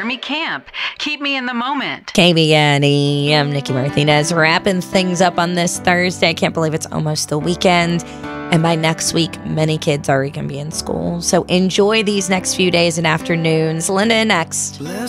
Army camp. Keep me in the moment. KBNE, I'm Nikki Martinez, wrapping things up on this Thursday. I can't believe it's almost the weekend. And by next week, many kids already going to be in school. So enjoy these next few days and afternoons. Linda next.